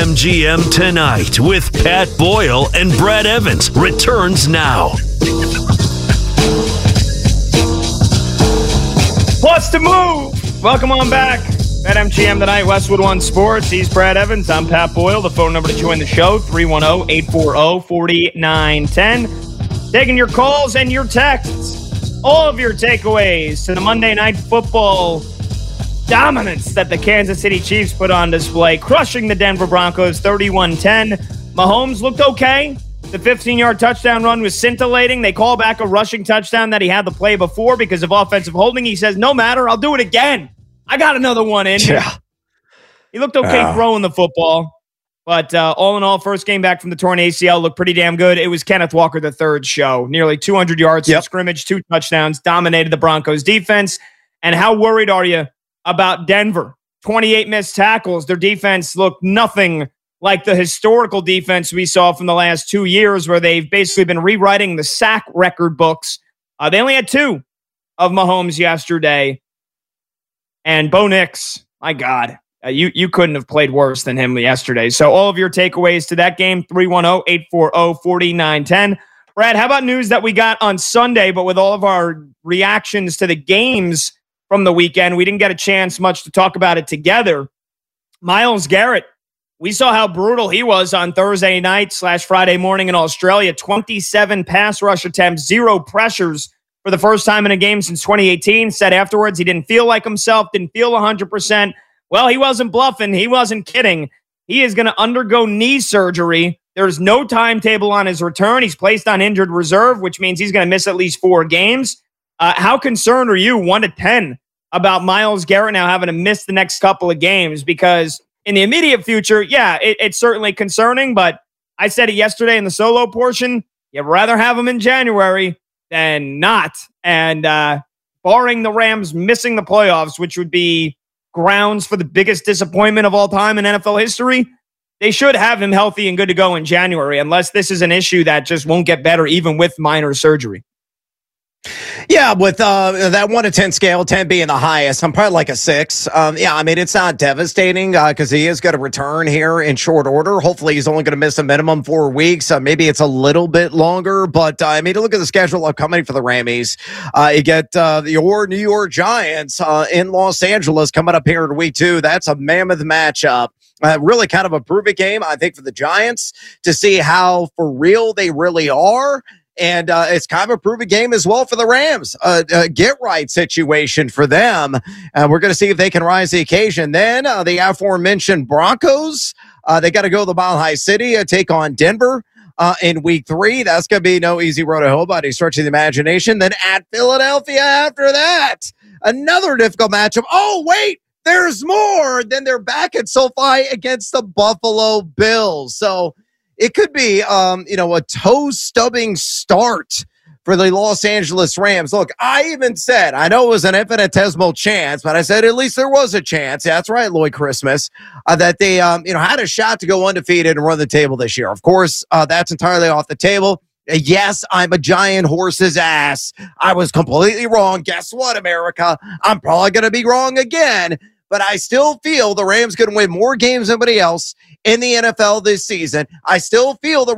BetMGM Tonight with Pat Boyle and Brad Evans returns now. Plus to move. Welcome on back. BetMGM Tonight, Westwood One Sports. He's Brad Evans. I'm Pat Boyle. The phone number to join the show, 310-840-4910. Taking your calls and your texts. All of your takeaways to the Monday Night Football dominance that the Kansas City Chiefs put on display, crushing the Denver Broncos 31-10. Mahomes looked okay. The 15-yard touchdown run was scintillating. They call back a rushing touchdown that he had the play before because of offensive holding. He says, no matter, I'll do it again. I got another one in. Yeah. He looked okay throwing the football. But all in all, first game back from the torn ACL looked pretty damn good. It was Kenneth Walker III's show. Nearly 200 yards from scrimmage, 2 touchdowns, dominated the Broncos defense. And how worried are you about Denver? 28 missed tackles. Their defense looked nothing like the historical defense we saw from the last 2 years where they've basically been rewriting the sack record books. They only had 2 of Mahomes yesterday. And Bo Nix, my God, you couldn't have played worse than him yesterday. So all of your takeaways to that game, 310-840-4910. Brad, how about news that we got on Sunday, but with all of our reactions to the games from the weekend, we didn't get a chance much to talk about it together. Myles Garrett, we saw how brutal he was on Thursday night / Friday morning in Australia. 27 pass rush attempts, 0 pressures for the first time in a game since 2018. Said afterwards he didn't feel like himself, didn't feel 100%. Well, he wasn't bluffing. He wasn't kidding. He is going to undergo knee surgery. There's no timetable on his return. He's placed on injured reserve, which means he's going to miss at least 4 games. How concerned are you, 1 to 10, about Myles Garrett now having to miss the next couple of games? Because in the immediate future, it's certainly concerning, but I said it yesterday in the solo portion, you'd rather have him in January than not. And barring the Rams missing the playoffs, which would be grounds for the biggest disappointment of all time in NFL history, they should have him healthy and good to go in January, unless this is an issue that just won't get better even with minor surgery. Yeah, with that 1 to 10 scale, 10 being the highest, I'm probably like a 6. I mean, it's not devastating because he is going to return here in short order. Hopefully, he's only going to miss a minimum 4 weeks. Maybe it's a little bit longer, but I mean, look at the schedule upcoming for the Rammies. You get your New York Giants in Los Angeles coming up here in week 2. That's a mammoth matchup. Really kind of a prove-it game, I think, for the Giants to see how for real they really are. And it's kind of a prove-it game as well for the Rams. Get-right situation for them. We're going to see if they can rise to the occasion. Then the aforementioned Broncos, they got to go to the Mile High City, take on Denver in week 3. That's going to be no easy road to hoe by any stretch of the imagination. Then at Philadelphia after that, another difficult matchup. Oh, wait, there's more. Then they're back at SoFi against the Buffalo Bills. So it could be, a toe-stubbing start for the Los Angeles Rams. Look, I even said, I know it was an infinitesimal chance, but I said at least there was a chance. That's right, Lloyd Christmas, that they, had a shot to go undefeated and run the table this year. Of course, that's entirely off the table. Yes, I'm a giant horse's ass. I was completely wrong. Guess what, America? I'm probably going to be wrong again. But I still feel the Rams going to win more games than anybody else in the NFL this season. I still feel the